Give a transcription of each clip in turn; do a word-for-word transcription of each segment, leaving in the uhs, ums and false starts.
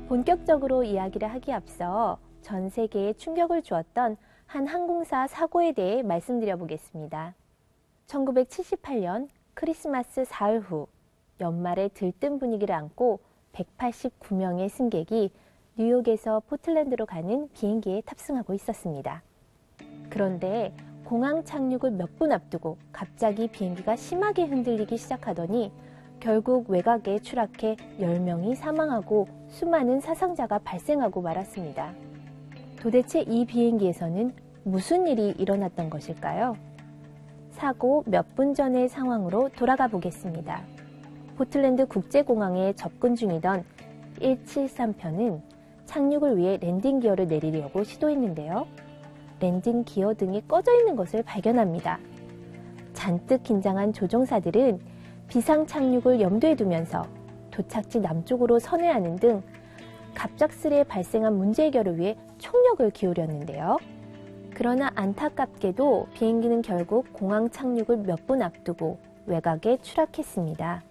본격적으로 이야기를 하기에 앞서 전 세계에 충격을 주었던 한 항공사 사고에 대해 말씀드려 보겠습니다. 천구백칠십팔 년 크리스마스 사흘 후 연말에 들뜬 분위기를 안고 백팔십구 명의 승객이 뉴욕에서 포틀랜드로 가는 비행기에 탑승하고 있었습니다. 그런데 공항 착륙을 몇 분 앞두고 갑자기 비행기가 심하게 흔들리기 시작하더니 결국 외곽에 추락해 열 명이 사망하고 수많은 사상자가 발생하고 말았습니다. 도대체 이 비행기에서는 무슨 일이 일어났던 것일까요? 사고 몇 분 전의 상황으로 돌아가 보겠습니다. 포틀랜드 국제공항에 접근 중이던 일칠삼 편은 착륙을 위해 랜딩 기어를 내리려고 시도했는데요. 랜딩 기어 등이 꺼져 있는 것을 발견합니다. 잔뜩 긴장한 조종사들은 비상 착륙을 염두에 두면서 도착지 남쪽으로 선회하는 등 갑작스레 발생한 문제 해결을 위해 총력을 기울였는데요. 그러나 안타깝게도 비행기는 결국 공항 착륙을 몇 분 앞두고 외곽에 추락했습니다.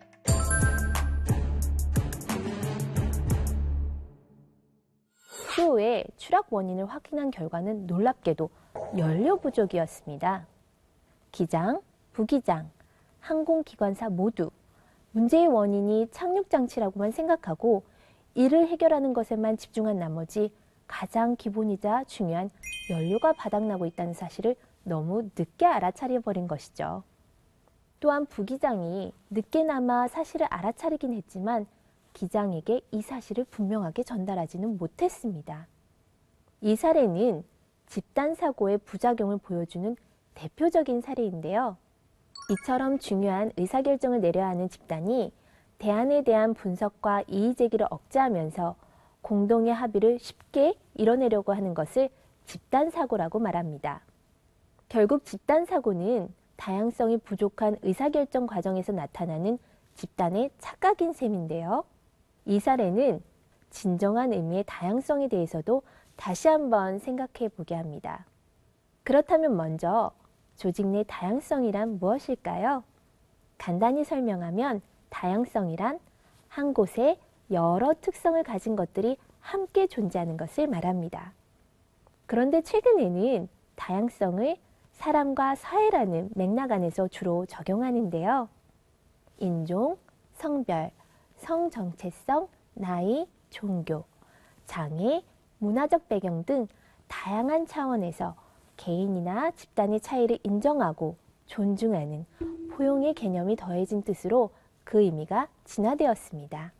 추후에 추락 원인을 확인한 결과는 놀랍게도 연료 부족이었습니다. 기장, 부기장, 항공기관사 모두 문제의 원인이 착륙 장치라고만 생각하고 이를 해결하는 것에만 집중한 나머지 가장 기본이자 중요한 연료가 바닥나고 있다는 사실을 너무 늦게 알아차려버린 것이죠. 또한 부기장이 늦게나마 사실을 알아차리긴 했지만 기장에게 이 사실을 분명하게 전달하지는 못했습니다. 이 사례는 집단 사고의 부작용을 보여주는 대표적인 사례인데요. 이처럼 중요한 의사결정을 내려야 하는 집단이 대안에 대한 분석과 이의제기를 억제하면서 공동의 합의를 쉽게 이뤄내려고 하는 것을 집단사고라고 말합니다. 결국 집단사고는 다양성이 부족한 의사결정 과정에서 나타나는 집단의 착각인 셈인데요. 이 사례는 진정한 의미의 다양성에 대해서도 다시 한번 생각해 보게 합니다. 그렇다면 먼저 조직 내 다양성이란 무엇일까요? 간단히 설명하면 다양성이란 한 곳에 여러 특성을 가진 것들이 함께 존재하는 것을 말합니다. 그런데 최근에는 다양성을 사람과 사회라는 맥락 안에서 주로 적용하는데요. 인종, 성별, 성정체성, 나이, 종교, 장애, 문화적 배경 등 다양한 차원에서 개인이나 집단의 차이를 인정하고 존중하는 포용의 개념이 더해진 뜻으로 그 의미가 진화되었습니다.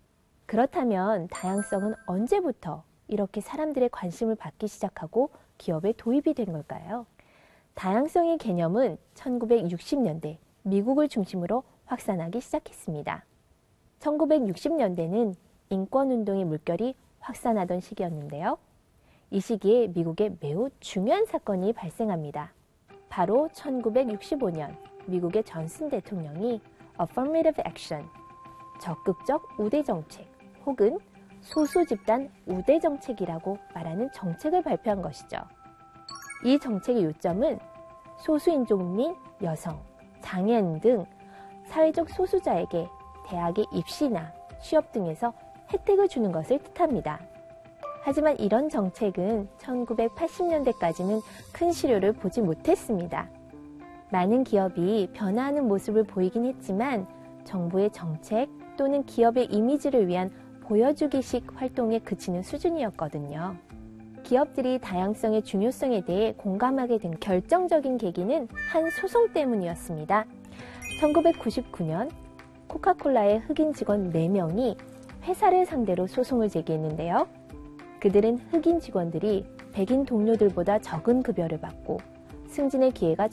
그렇다면 다양성은 언제부터 이렇게 사람들의 관심을 받기 시작하고 기업에 도입이 된 걸까요? 다양성의 개념은 천구백육십 년대 미국을 중심으로 확산하기 시작했습니다. 천구백육십 년대는 인권운동의 물결이 확산하던 시기였는데요. 이 시기에 미국에 매우 중요한 사건이 발생합니다. 바로 천구백육십오 년 미국의 존슨 대통령이 Affirmative Action, 적극적 우대 정책 혹은 소수 집단 우대 정책이라고 말하는 정책을 발표한 것이죠. 이 정책의 요점은 소수인종민, 여성, 장애인 등 사회적 소수자에게 대학의 입시나 취업 등에서 혜택을 주는 것을 뜻합니다. 하지만 이런 정책은 천구백팔십 년대까지는 큰 실효를 보지 못했습니다. 많은 기업이 변화하는 모습을 보이긴 했지만 정부의 정책 또는 기업의 이미지를 위한 보여주기식 활동에 그치는 수준이었거든요. 기업들이 다양성의 중요성에 대해 공감하게 된 결정적인 계기는 한 소송 때문이었습니다. 천구백구십구 년 코카콜라의 흑인 직원 네 명이 회사를 상대로 소송을 제기했는데요. 그들은 흑인 직원들이 백인 동료들보다 적은 급여를 받고 승진의 기회가